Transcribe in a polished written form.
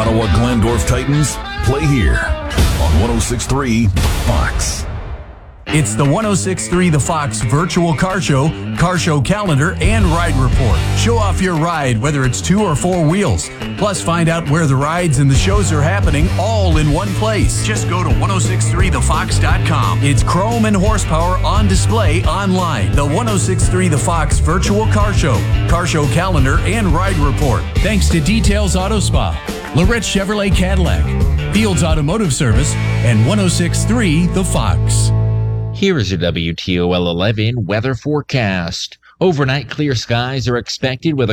Ottawa Glandorf Titans play here on 106.3 Fox. It's the 106.3 The Fox virtual car show calendar, and ride report. Show off your ride, whether it's 2 or 4 wheels. Plus, find out where the rides and the shows are happening all in one place. Just go to 1063thefox.com. It's chrome and horsepower on display online. The 106.3 The Fox virtual car show calendar, and ride report. Thanks to Details Auto Spa, Lorette Chevrolet Cadillac, Fields Automotive Service, and 106.3 The Fox. Here is your WTOL 11 weather forecast. Overnight clear skies are expected with a